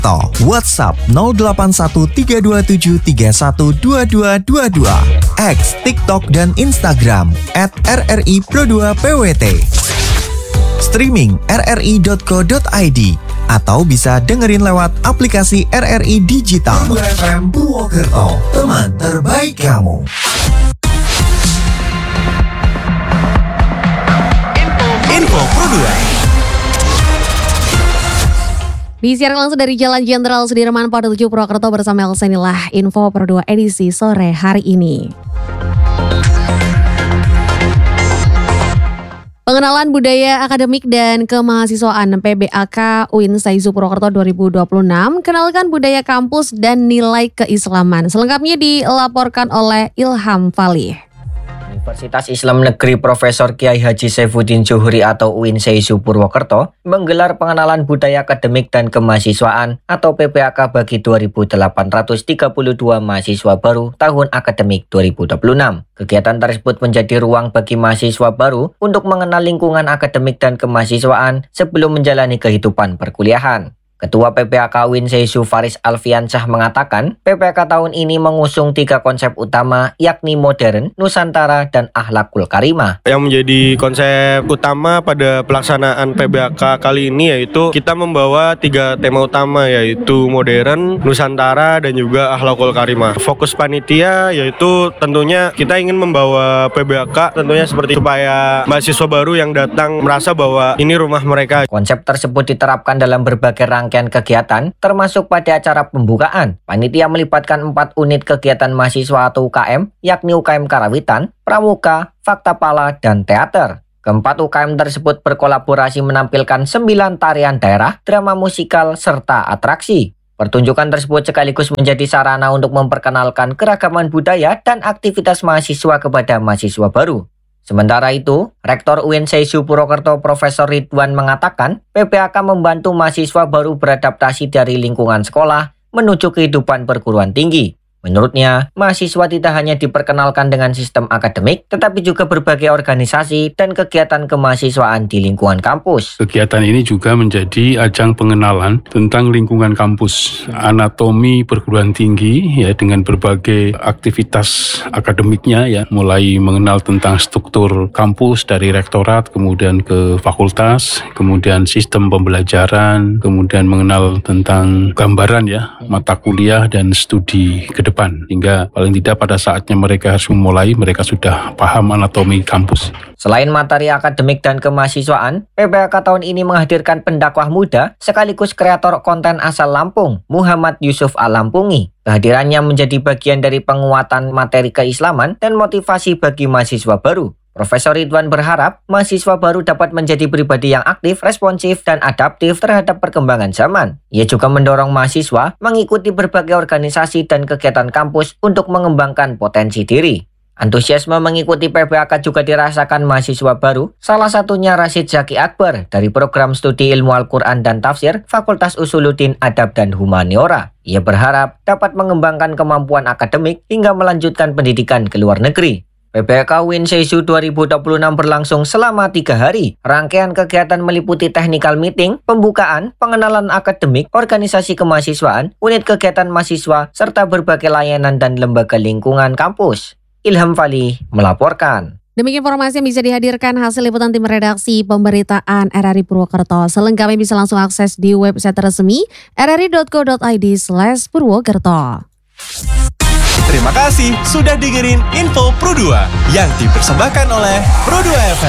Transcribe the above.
Purwokerto. WhatsApp 081327312222. X, TikTok dan Instagram @RRI Pro2PWT. Streaming rri.co.id atau bisa dengerin lewat aplikasi RRI Digital. FM Purwokerto, teman terbaik kamu. Info Pro2. Disiarkan langsung dari Jalan Jenderal Sudirman Pada 7 Purwokerto bersama Elsa. Inilah Info Pro2 edisi sore hari ini. Pengenalan budaya akademik dan kemahasiswaan PBAK UIN Saizu Purwokerto 2026, kenalkan budaya kampus dan nilai keislaman. Selengkapnya dilaporkan oleh Ilham Falih. Universitas Islam Negeri Profesor Kiai Haji Saifuddin Zuhri atau UIN Saizu Purwokerto menggelar pengenalan budaya akademik dan kemahasiswaan atau PBAK bagi 2.832 mahasiswa baru tahun akademik 2026. Kegiatan tersebut menjadi ruang bagi mahasiswa baru untuk mengenal lingkungan akademik dan kemahasiswaan sebelum menjalani kehidupan perkuliahan. Ketua PBAK UIN Saizu Faris Alfiansyah mengatakan, PBAK tahun ini mengusung 3 konsep utama yakni modern, nusantara, dan akhlakul karimah. Yang menjadi konsep utama pada pelaksanaan PBAK kali ini yaitu kita membawa 3 tema utama yaitu modern, nusantara, dan juga akhlakul karimah. Fokus panitia yaitu tentunya kita ingin membawa PBAK tentunya seperti supaya mahasiswa baru yang datang merasa bahwa ini rumah mereka. Konsep tersebut diterapkan dalam berbagai rangkaian kegiatan, termasuk pada acara pembukaan. Panitia melibatkan 4 unit kegiatan mahasiswa atau UKM, yakni UKM Karawitan, Pramuka, Fakta Pala, dan Teater. Keempat UKM tersebut berkolaborasi menampilkan 9 tarian daerah, drama musikal, serta atraksi. Pertunjukan tersebut sekaligus menjadi sarana untuk memperkenalkan keragaman budaya dan aktivitas mahasiswa kepada mahasiswa baru. Sementara itu, Rektor UIN Saizu Purwokerto Profesor Ridwan mengatakan, PBAK membantu mahasiswa baru beradaptasi dari lingkungan sekolah menuju kehidupan perguruan tinggi. Menurutnya, mahasiswa tidak hanya diperkenalkan dengan sistem akademik, tetapi juga berbagai organisasi dan kegiatan kemahasiswaan di lingkungan kampus. Kegiatan ini juga menjadi ajang pengenalan tentang lingkungan kampus, anatomi perguruan tinggi ya dengan berbagai aktivitas akademiknya ya, mulai mengenal tentang struktur kampus dari rektorat, kemudian ke fakultas, kemudian sistem pembelajaran, kemudian mengenal tentang gambaran ya, mata kuliah dan studi ke depan, hingga paling tidak pada saatnya mereka harus memulai, mereka sudah paham anatomi kampus. Selain materi akademik dan kemahasiswaan, PBAK tahun ini menghadirkan pendakwah muda sekaligus kreator konten asal Lampung, Muhammad Yusuf Al-Lampungi. Kehadirannya menjadi bagian dari penguatan materi keislaman dan motivasi bagi mahasiswa baru. Profesor Ridwan berharap mahasiswa baru dapat menjadi pribadi yang aktif, responsif, dan adaptif terhadap perkembangan zaman. Ia juga mendorong mahasiswa mengikuti berbagai organisasi dan kegiatan kampus untuk mengembangkan potensi diri. Antusiasme mengikuti PBAK juga dirasakan mahasiswa baru, salah satunya Rashid Zaki Akbar dari program studi ilmu Al-Quran dan Tafsir Fakultas Usuluddin Adab dan Humaniora. Ia berharap dapat mengembangkan kemampuan akademik hingga melanjutkan pendidikan ke luar negeri. PBAK UIN Saizu 2026 berlangsung selama 3 hari. Rangkaian kegiatan meliputi technical meeting, pembukaan, pengenalan akademik, organisasi kemahasiswaan, unit kegiatan mahasiswa, serta berbagai layanan dan lembaga lingkungan kampus. Ilham Falih melaporkan. Demikian informasi yang bisa dihadirkan hasil liputan tim redaksi pemberitaan RRI Purwokerto. Selengkapnya bisa langsung akses di website resmi rri.co.id/Purwokerto. Terima kasih sudah dengerin Info Pro2 yang dipersembahkan oleh Pro2 FM.